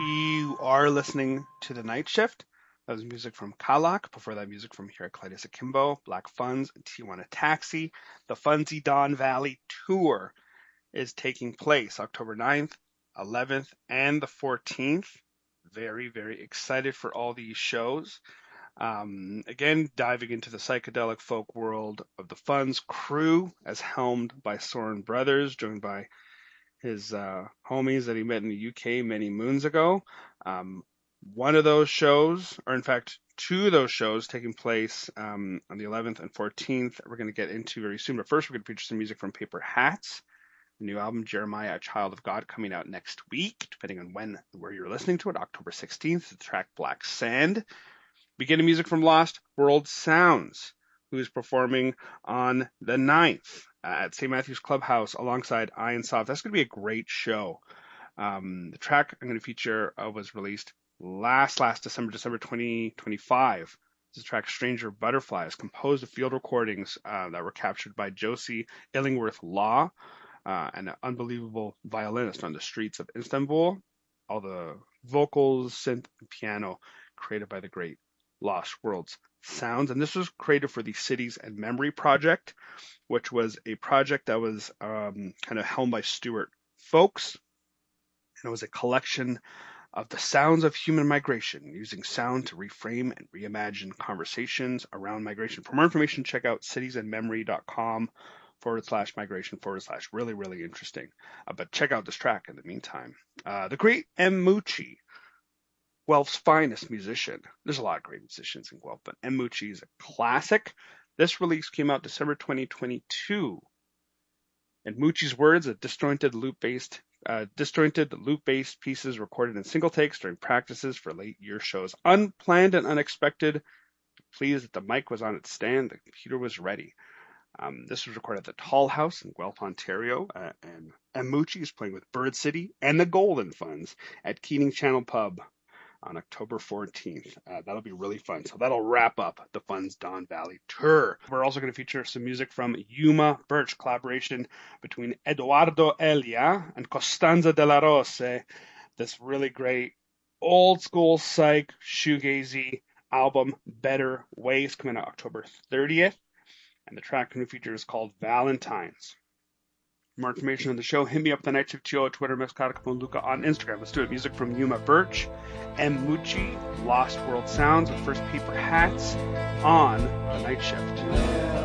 You are listening to The Night Shift. That was music from Kalak. Before that, music from Heraclitus Akimbo, Black Funds, and Tijuana Taxi. The Funzy Don Valley Tour is taking place October 9th, 11th, and the 14th. Very, very excited for all these shows. Again, diving into the psychedelic folk world of the Funds crew, as helmed by Soren Brothers, joined by his homies that he met in the UK many moons ago. One of those shows, or in fact, two of those shows taking place on the 11th and 14th, we're going to get into very soon. But first, we're going to feature some music from Paper Hats, the new album, Jeremiah, a Child of God, coming out next week, depending on where you're listening to it, October 16th, the track Black Sand. Beginning music from Lost World Sounds, who is performing on the 9th at St. Matthew's Clubhouse alongside Iron Soft. That's going to be a great show. The track I'm going to feature was released last December 2025. This track, Stranger Butterflies, composed of field recordings that were captured by Josie Illingworth Law, an unbelievable violinist on the streets of Istanbul. All the vocals, synth, and piano created by the great Lost Worlds Sounds. And this was created for the Cities and Memory Project, which was a project that was kind of helmed by Stuart Folks. And it was a collection of the sounds of human migration, using sound to reframe and reimagine conversations around migration. For more information, check out citiesandmemory.com/migration/ really, really interesting. But check out this track in the meantime. The great M. Mucci, Guelph's finest musician. There's a lot of great musicians in Guelph, but M. Mucci is a classic. This release came out December 2022. In Mucci's words, disjointed loop-based pieces recorded in single takes during practices for late year shows. Unplanned and unexpected. Pleased that the mic was on its stand, the computer was ready. This was recorded at the Toll House in Guelph, Ontario, and M. Mucci is playing with Bird City and the Golden Funds at Keating Channel Pub on October 14th. That'll be really fun. So that'll wrap up the Funds Don Valley Tour. We're also going to feature some music from Yuma Birch, collaboration between Eduardo Elia and Costanza de la Rose. This really great old school psych shoegazy album, Better Ways, coming out October 30th. And the track new feature is called Valentines. For more information on the show, hit me up the Night Shift Tio at Twitter, Luca on Instagram. Let's do it. Music from Yuma Birch, M. Mucci, Lost World Sounds, with first Paper Hats on the Night Shift.